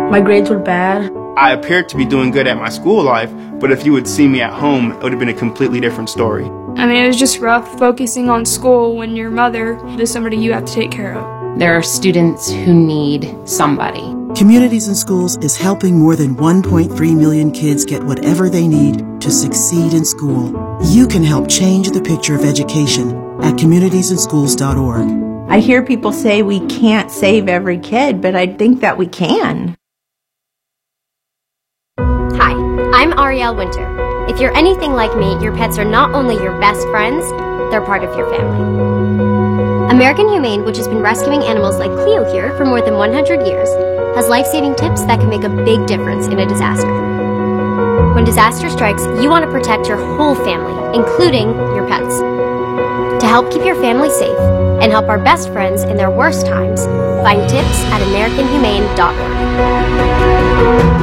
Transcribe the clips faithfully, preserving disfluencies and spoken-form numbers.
My grades were bad. I appeared to be doing good at my school life, but if you would see me at home, it would have been a completely different story. I mean, it was just rough focusing on school when your mother is somebody you have to take care of. There are students who need somebody. Communities in Schools is helping more than one point three million kids get whatever they need to succeed in school. You can help change the picture of education at communities in schools dot org. I hear people say we can't save every kid, but I think that we can. Hi, I'm Ariel Winter. If you're anything like me, your pets are not only your best friends, they're part of your family. American Humane, which has been rescuing animals like Cleo here for more than one hundred years, has life-saving tips that can make a big difference in a disaster. When disaster strikes, you want to protect your whole family, including your pets. To help keep your family safe and help our best friends in their worst times, find tips at american humane dot org.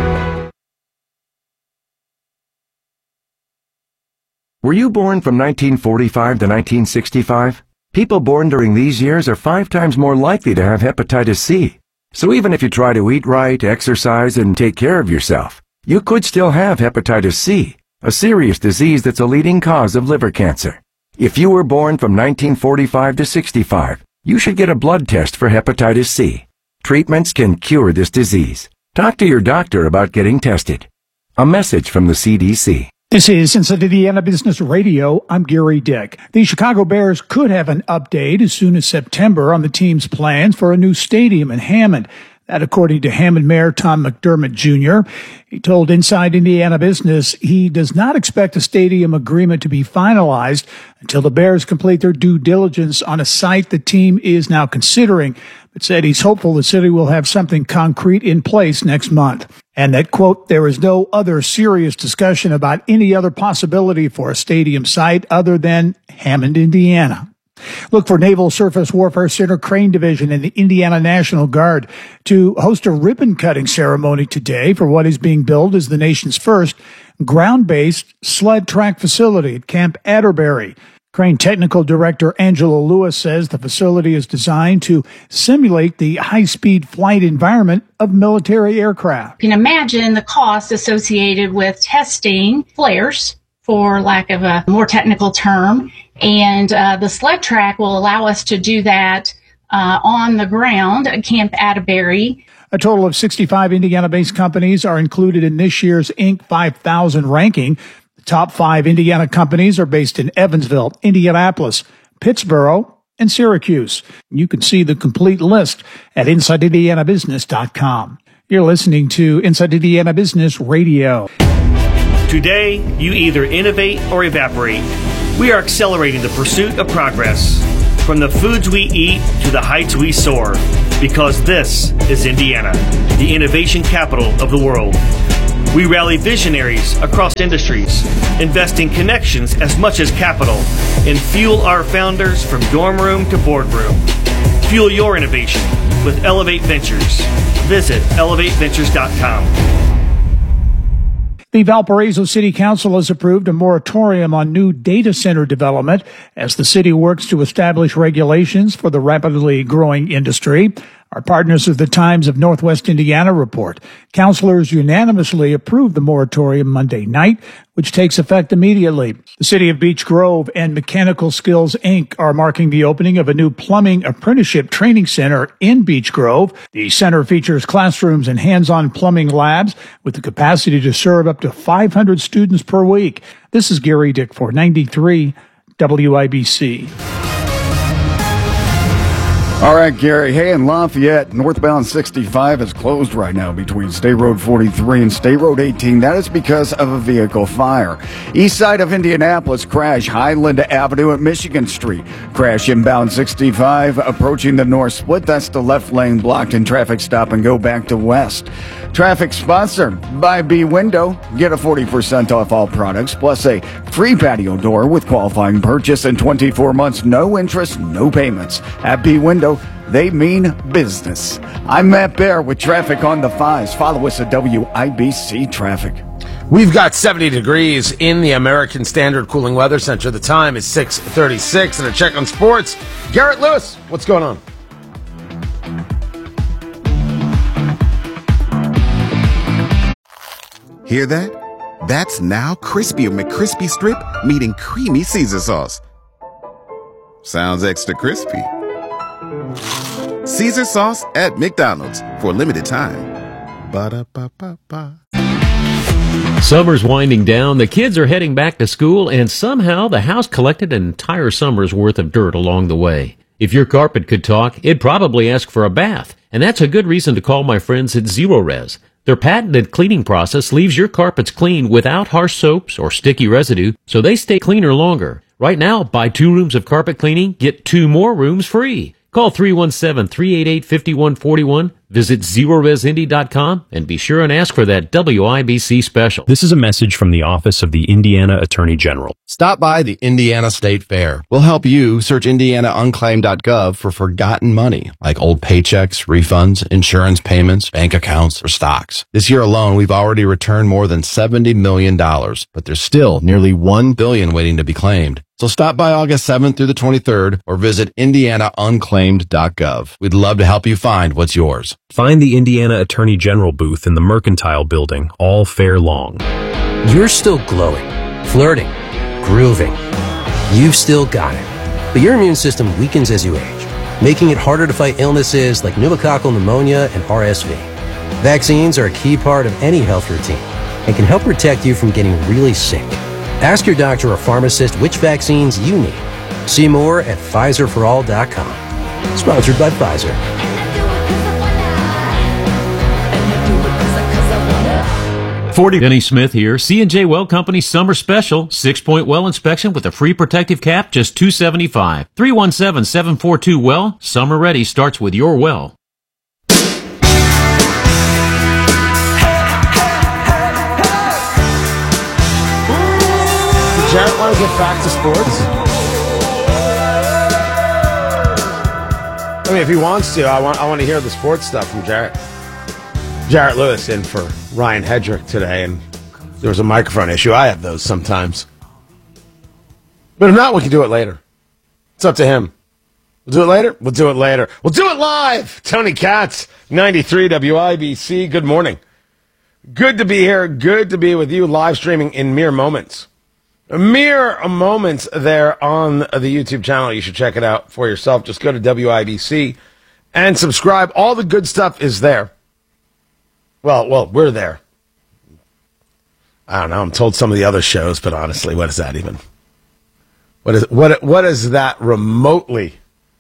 Were you born from nineteen forty-five to nineteen sixty-five? People born during these years are five times more likely to have hepatitis C. So even if you try to eat right, exercise, and take care of yourself, you could still have hepatitis C, a serious disease that's a leading cause of liver cancer. If you were born from nineteen forty-five to sixty-five, you should get a blood test for hepatitis C. Treatments can cure this disease. Talk to your doctor about getting tested. A message from the C D C. This is Inside Indiana Business Radio. I'm Gary Dick. The Chicago Bears could have an update as soon as September on the team's plans for a new stadium in Hammond. That according to Hammond Mayor Tom McDermott Junior He told Inside Indiana Business he does not expect a stadium agreement to be finalized until the Bears complete their due diligence on a site the team is now considering, but said he's hopeful the city will have something concrete in place next month. And that, quote, there is no other serious discussion about any other possibility for a stadium site other than Hammond, Indiana. Look for Naval Surface Warfare Center Crane Division and the Indiana National Guard to host a ribbon-cutting ceremony today for what is being billed as the nation's first ground-based sled track facility at Camp Atterbury. Crane Technical Director Angela Lewis says the facility is designed to simulate the high-speed flight environment of military aircraft. You can imagine the costs associated with testing flares, for lack of a more technical term, and uh, the sled track will allow us to do that uh, on the ground at Camp Atterbury. A total of sixty-five Indiana-based companies are included in this year's Inc five thousand ranking. The top five Indiana companies are based in Evansville, Indianapolis, Pittsburgh, and Syracuse. You can see the complete list at inside indiana business dot com. You're listening to Inside Indiana Business Radio. Today, you either innovate or evaporate. We are accelerating the pursuit of progress, from the foods we eat to the heights we soar, because this is Indiana, the innovation capital of the world. We rally visionaries across industries, invest in connections as much as capital, and fuel our founders from dorm room to boardroom. Fuel your innovation with Elevate Ventures. Visit elevate ventures dot com. The Valparaiso City Council has approved a moratorium on new data center development as the city works to establish regulations for the rapidly growing industry. Our partners of the Times of Northwest Indiana report councilors unanimously approved the moratorium Monday night, which takes effect immediately. The City of Beech Grove and Mechanical Skills, Incorporated are marking the opening of a new plumbing apprenticeship training center in Beech Grove. The center features classrooms and hands-on plumbing labs with the capacity to serve up to five hundred students per week. This is Gary Dick for ninety-three W I B C. All right, Gary. Hey, in Lafayette, northbound sixty-five is closed right now between State Road forty-three and State Road eighteen. That is because of a vehicle fire. East side of Indianapolis, crash Highland Avenue at Michigan Street. Crash inbound sixty-five approaching the north split. That's the left lane blocked in traffic stop and go back to west. Traffic sponsored by B Window. Get a forty percent off all products, plus a free patio door with qualifying purchase and twenty-four months, no interest, no payments. At B Window, they mean business. I'm Matt Bear with traffic on the fives. Follow us at W I B C Traffic. We've got seventy degrees in the American Standard Cooling Weather Center. The time is six thirty-six, and a check on sports. Garrett Lewis, what's going on? Hear that? That's now crispy McCrispy Strip meeting creamy Caesar sauce. Sounds extra crispy. Caesar sauce at McDonald's for a limited time. Ba-da-ba-ba-ba. Summer's winding down, the kids are heading back to school, and somehow the house collected an entire summer's worth of dirt along the way. If your carpet could talk, it'd probably ask for a bath, and that's a good reason to call my friends at Zero Res. Their patented cleaning process leaves your carpets clean without harsh soaps or sticky residue, so they stay cleaner longer. Right now, buy two rooms of carpet cleaning, get two more rooms free. Call three one seven, three eight eight, five one four one, visit zero res indy dot com, and be sure and ask for that W I B C special. This is a message from the Office of the Indiana Attorney General. Stop by the Indiana State Fair. We'll help you search indiana unclaimed dot gov for forgotten money, like old paychecks, refunds, insurance payments, bank accounts, or stocks. This year alone, we've already returned more than seventy million dollars, but there's still nearly one billion dollars waiting to be claimed. So stop by August seventh through the twenty-third or visit indiana unclaimed dot gov. We'd love to help you find what's yours. Find the Indiana Attorney General booth in the Mercantile Building all fair long. You're still glowing, flirting, grooving. You've still got it. But your immune system weakens as you age, making it harder to fight illnesses like pneumococcal pneumonia and R S V. Vaccines are a key part of any health routine and can help protect you from getting really sick. Ask your doctor or pharmacist which vaccines you need. See more at Pfizer for all dot com. Sponsored by Pfizer. forty Denny Smith here. C and J Well Company Summer Special. Six-point well inspection with a free protective cap, just two hundred seventy-five dollars. three one seven, seven four two, well. Summer ready starts with your well. Jarrett want to get back to sports? I mean, if he wants to, I want I want to hear the sports stuff from Jarrett. Jarrett Lewis in for Ryan Hedrick today, and there was a microphone issue. I have those sometimes. But if not, we can do it later. It's up to him. We'll do it later? We'll do it later. We'll do it live! Tony Katz, ninety-three W I B C. Good morning. Good to be here. Good to be with you, live streaming in mere moments. Mere moments there on the YouTube channel. You should check it out for yourself. Just go to W I B C and subscribe. All the good stuff is there. Well, well, we're there. I don't know. I'm told some of the other shows, but honestly, what is that even? What is what? What does that remotely,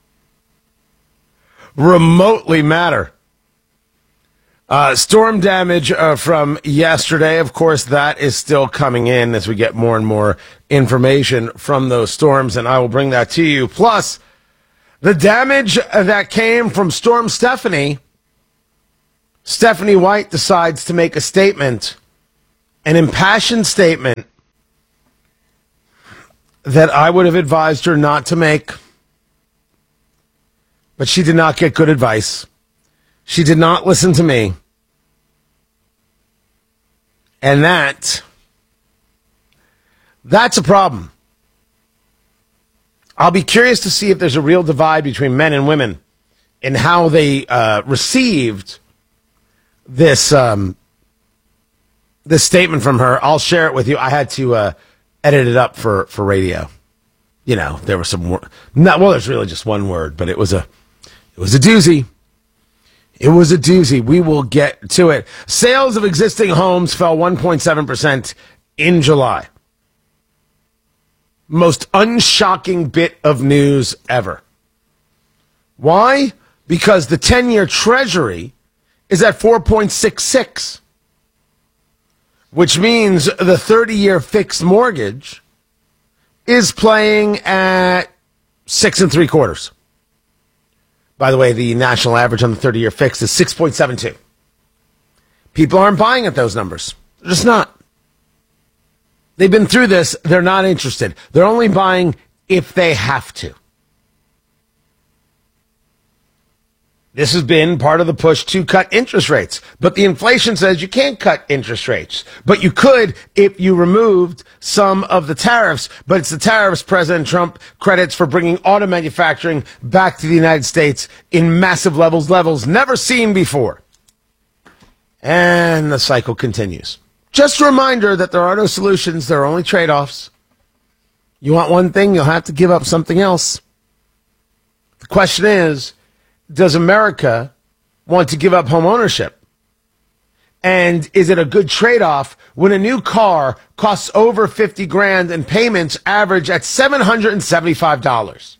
remotely matter? Uh, storm damage uh, from yesterday. Of course, that is still coming in as we get more and more information from those storms, and I will bring that to you. Plus, the damage that came from Storm Stephanie. Stephanie White decides to make a statement, an impassioned statement that I would have advised her not to make, but she did not get good advice. She did not listen to me. And that, that's a problem. I'll be curious to see if there's a real divide between men and women in how they uh, received this um, this statement from her. I'll share it with you. I had to uh, edit it up for, for radio. You know, there was some wor- not well. There's really just one word, but it was a it was a doozy. It was a doozy. We will get to it. Sales of existing homes fell one point seven percent in July. Most unshocking bit of news ever. Why? Because the ten-year Treasury is at four point six six, which means the thirty-year fixed mortgage is playing at six and three quarters. By the way, the national average on the thirty-year fixed is six point seven two. People aren't buying at those numbers. They're just not. They've been through this. They're not interested. They're only buying if they have to. This has been part of the push to cut interest rates. But the inflation says you can't cut interest rates. But you could if you removed some of the tariffs. But it's the tariffs President Trump credits for bringing auto manufacturing back to the United States in massive levels, levels never seen before. And the cycle continues. Just a reminder that there are no solutions, there are only trade-offs. You want one thing, you'll have to give up something else. The question is, does America want to give up home ownership? And is it a good trade-off when a new car costs over fifty grand and payments average at seven hundred seventy-five dollars?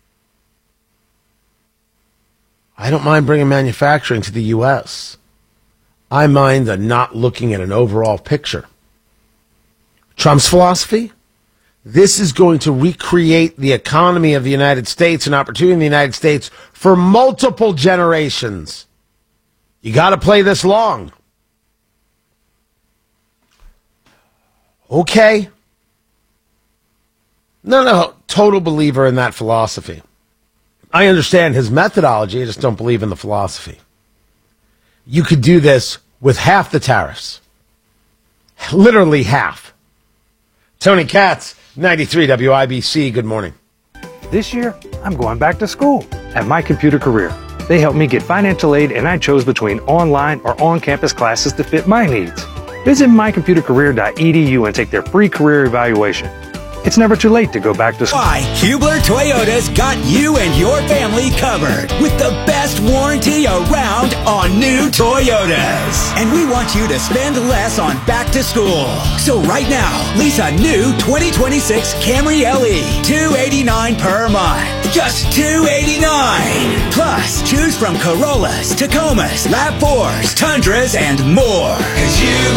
I don't mind bringing manufacturing to the U S. I mind the not looking at an overall picture. Trump's philosophy? This is going to recreate the economy of the United States and opportunity in the United States for multiple generations. You got to play this long. Okay. No, no, total believer in that philosophy. I understand his methodology, I just don't believe in the philosophy. You could do this with half the tariffs. Literally half. Tony Katz, ninety-three W I B C, good morning. This year, I'm going back to school at My Computer Career. They helped me get financial aid, and I chose between online or on-campus classes to fit my needs. Visit my computer career dot e d u and take their free career evaluation. It's never too late to go back to school. Why, Hubler Toyota's got you and your family covered with the best warranty around on new Toyotas. And we want you to spend less on back to school. So right now, lease a new twenty twenty-six Camry L E, two hundred eighty-nine dollars per month. Just two hundred eighty-nine dollars. Plus, choose from Corollas, Tacomas, RAV fours, Tundras, and more. Cause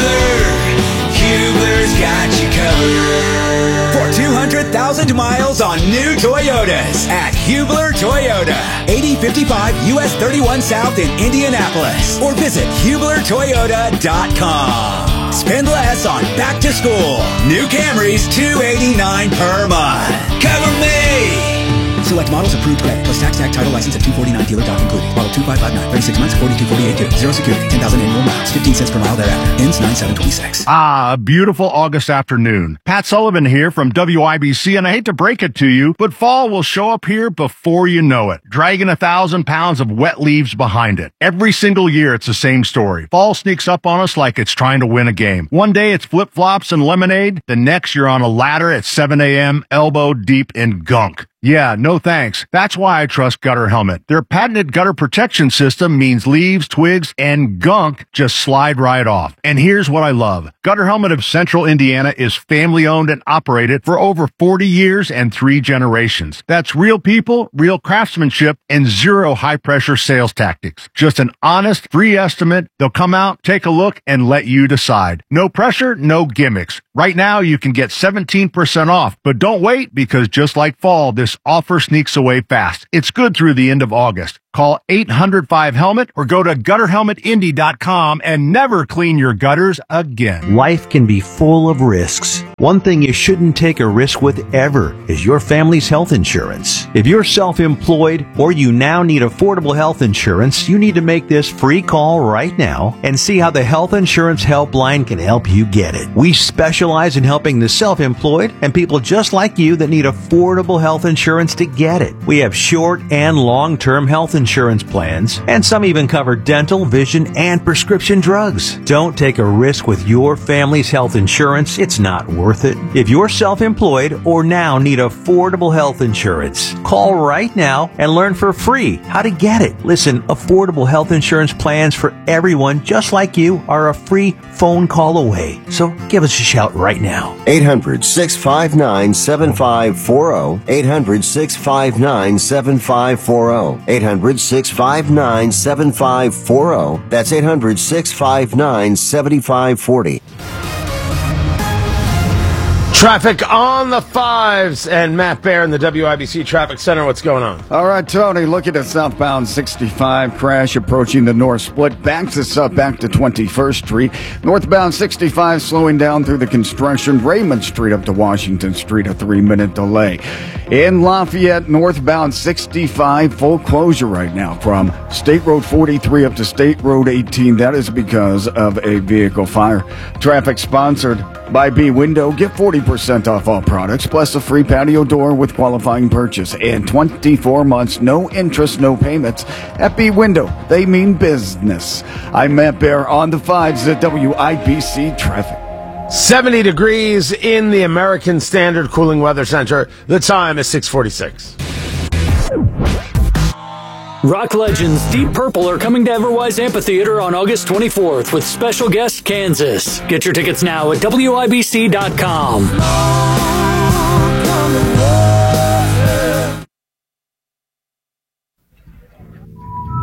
Hubler, Hubler's got you covered. For two hundred thousand miles on new Toyotas at Hubler Toyota, eighty fifty-five U S thirty-one South in Indianapolis, or visit hubler toyota dot com. Spend less on back to school. New Camrys, two hundred eighty-nine dollars per month. Cover me! Select models approved credit, plus tax, tag, title, license, and two forty-nine dealer doc included. Model two five five nine, thirty-six months, forty-two forty-eight due. Zero security, ten thousand annual miles, fifteen cents per mile thereafter. Ends nine seven twenty-six. Ah, a beautiful August afternoon. Pat Sullivan here from W I B C, and I hate to break it to you, but fall will show up here before you know it, dragging a thousand pounds of wet leaves behind it. Every single year, it's the same story. Fall sneaks up on us like it's trying to win a game. One day, it's flip-flops and lemonade. The next, you're on a ladder at seven a.m., elbow deep in gunk. Yeah, no thanks. That's why I trust Gutter Helmet. Their patented gutter protection system means leaves, twigs, and gunk just slide right off. And here's what I love. Gutter Helmet of Central Indiana is family owned and operated for over forty years and three generations. That's real people, real craftsmanship, and zero high pressure sales tactics. Just an honest, free estimate. They'll come out, take a look, and let you decide. No pressure, no gimmicks. Right now, you can get seventeen percent off, but don't wait, because just like fall, this offer sneaks away fast. It's good through the end of August. Call eight hundred five helmet or go to gutter helmet indy dot com and never clean your gutters again. Life can be full of risks. One thing you shouldn't take a risk with ever is your family's health insurance. If you're self-employed or you now need affordable health insurance, you need to make this free call right now and see how the Health Insurance Helpline can help you get it. We specialize in helping the self-employed and people just like you that need affordable health insurance to get it. We have short and long-term health insurance insurance plans, and some even cover dental, vision, and prescription drugs. Don't take a risk with your family's health insurance. It's not worth it. If you're self-employed or now need affordable health insurance, call right now and learn for free how to get it. Listen, affordable health insurance plans for everyone just like you are a free phone call away. So give us a shout right now. eight hundred, six five nine, seven five four zero. eight hundred, six five nine, seven five four zero. eight hundred, six five nine, seven five four zero. That's eight hundred, six five nine, seven five four zero. Traffic on the fives, and Matt Baer in the W I B C Traffic Center. What's going on? All right, Tony, look at the southbound sixty-five crash approaching the north split. Backs us up back to twenty-first Street. Northbound sixty-five slowing down through the construction. Raymond Street up to Washington Street, a three-minute delay. In Lafayette, northbound sixty-five, full closure right now from State Road forty-three up to State Road eighteen. That is because of a vehicle fire. Traffic sponsored by B Window. Get forty percent off all products, plus a free patio door with qualifying purchase. And twenty-four months, no interest, no payments. At B Window, they mean business. I'm Matt Baer on the fives at W I B C Traffic. seventy degrees in the American Standard Cooling Weather Center. The time is six forty-six. Rock legends Deep Purple are coming to Everwise Amphitheater on August twenty-fourth with special guest Kansas. Get your tickets now at W I B C dot com.